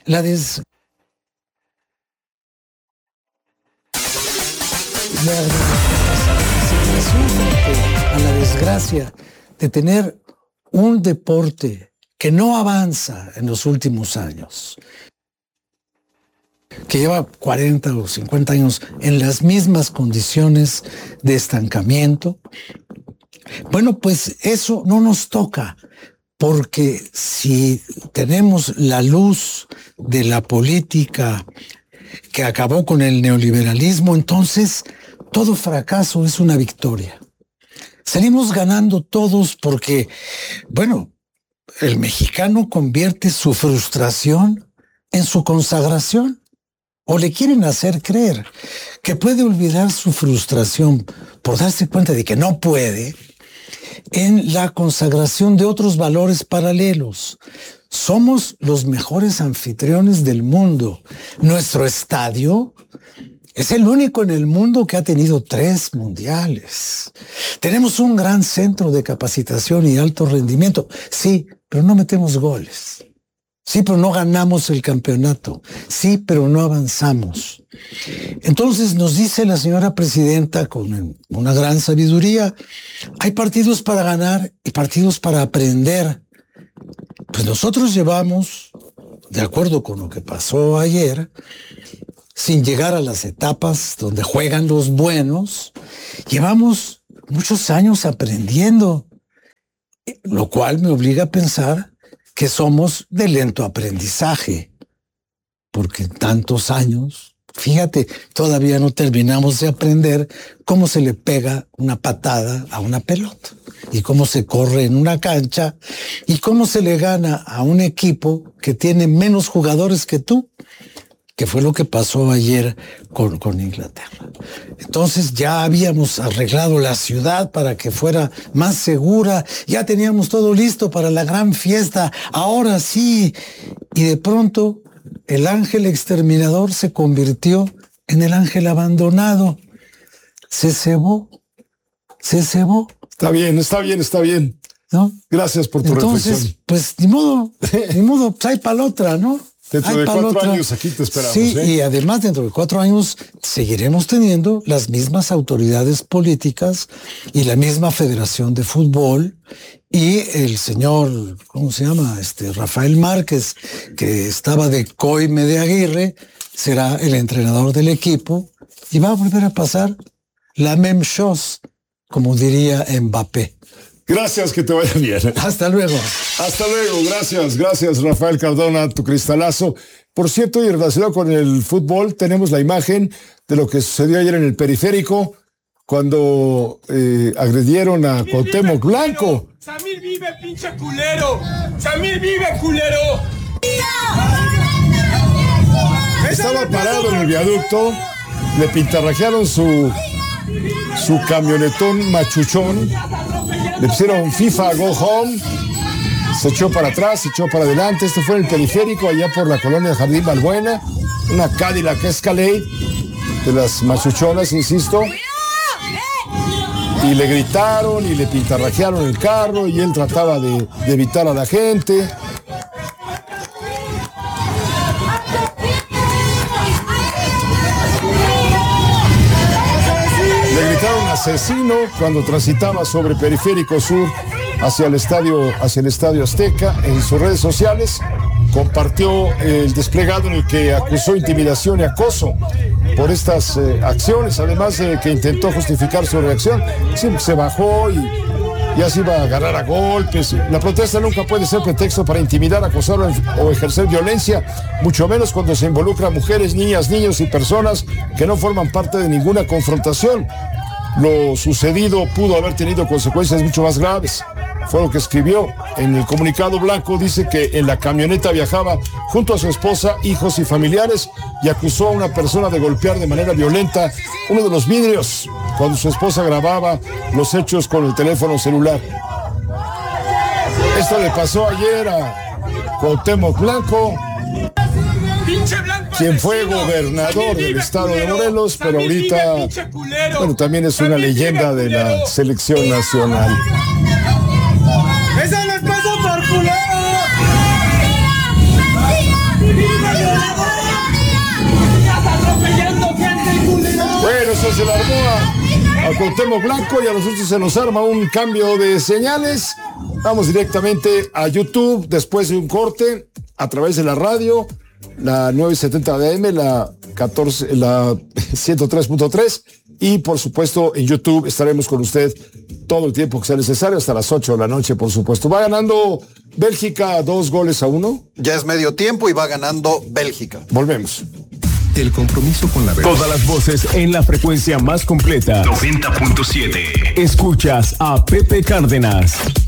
La desgracia a la desgracia de tener un deporte que no avanza en los últimos años, que lleva 40 o 50 años en las mismas condiciones de estancamiento. Bueno, pues eso no nos toca, porque si tenemos la luz de la política que acabó con el neoliberalismo, entonces todo fracaso es una victoria. Salimos ganando todos porque, bueno, el mexicano convierte su frustración en su consagración. O le quieren hacer creer que puede olvidar su frustración por darse cuenta de que no puede en la consagración de otros valores paralelos. Somos los mejores anfitriones del mundo. Nuestro estadio es el único en el mundo que ha tenido 3 mundiales. Tenemos un gran centro de capacitación y alto rendimiento. Sí, pero no metemos goles. Sí, pero no ganamos el campeonato. Sí, pero no avanzamos. Entonces nos dice la señora presidenta con una gran sabiduría, hay partidos para ganar y partidos para aprender. Pues nosotros llevamos, de acuerdo con lo que pasó ayer, sin llegar a las etapas donde juegan los buenos, llevamos muchos años aprendiendo, lo cual me obliga a pensar que somos de lento aprendizaje, porque en tantos años, fíjate, todavía no terminamos de aprender cómo se le pega una patada a una pelota, y cómo se corre en una cancha, y cómo se le gana a un equipo que tiene menos jugadores que tú, que fue lo que pasó ayer con Inglaterra. Entonces ya habíamos arreglado la ciudad para que fuera más segura, ya teníamos todo listo para la gran fiesta, ahora sí. Y de pronto el ángel exterminador se convirtió en el ángel abandonado. Se cebó. Está bien. ¿No? Gracias por tu reflexión. Entonces, pues ni modo, pues hay para la otra, ¿no? Dentro de 4 años aquí te esperamos. Sí, y además dentro de 4 años seguiremos teniendo las mismas autoridades políticas y la misma Federación de Fútbol y el señor, ¿cómo se llama? Rafael Márquez, que estaba de coime de Aguirre, será el entrenador del equipo y va a volver a pasar la même chose, como diría Mbappé. Gracias, que te vaya bien. Hasta luego. Hasta luego, gracias Rafael Cardona, tu cristalazo. Por cierto, y relacionado con el fútbol, tenemos la imagen de lo que sucedió ayer en el Periférico, cuando agredieron a Cuauhtémoc Blanco. ¡Samir vive, pinche culero! ¡Samir vive, culero! Estaba parado en el viaducto, le pintarrajearon su camionetón machuchón, le pusieron FIFA Go Home, se echó para atrás, se echó para adelante. Esto fue en el Periférico, allá por la colonia Jardín Balbuena, una Cadillac Escalade de las machuchonas, insisto. Y le gritaron y le pintarrajearon el carro y él trataba de evitar a la gente. Le gritaron asesino cuando transitaba sobre Periférico Sur hacia el estadio Azteca. En sus redes sociales compartió el desplegado en el que acusó intimidación y acoso por estas acciones, además de que intentó justificar su reacción. Sí, se bajó y ya se iba a agarrar a golpes. La protesta nunca puede ser pretexto para intimidar, acosar o ejercer violencia, mucho menos cuando se involucra a mujeres, niñas, niños y personas que no forman parte de ninguna confrontación. Lo sucedido pudo haber tenido consecuencias mucho más graves. Fue lo que escribió. En el comunicado, Blanco dice que en la camioneta viajaba junto a su esposa, hijos y familiares y acusó a una persona de golpear de manera violenta uno de los vidrios cuando su esposa grababa los hechos con el teléfono celular. Esto le pasó ayer a Cuauhtémoc Blanco, quien fue gobernador del estado de Morelos, pero ahorita, bueno, también es una leyenda de la selección nacional. ¡Esa les pasa por culero! se le armó a Cuauhtémoc Blanco y a nosotros se nos arma un cambio de señales. Vamos directamente a YouTube después de un corte a través de la radio, la 970 AM, la 103.3 y por supuesto en YouTube estaremos con usted todo el tiempo que sea necesario hasta las 8 de la noche, por supuesto. Va ganando Bélgica 2-1. Ya es medio tiempo y va ganando Bélgica. Volvemos. El compromiso con la verdad. Todas las voces en la frecuencia más completa. 90.7. Escuchas a Pepe Cárdenas.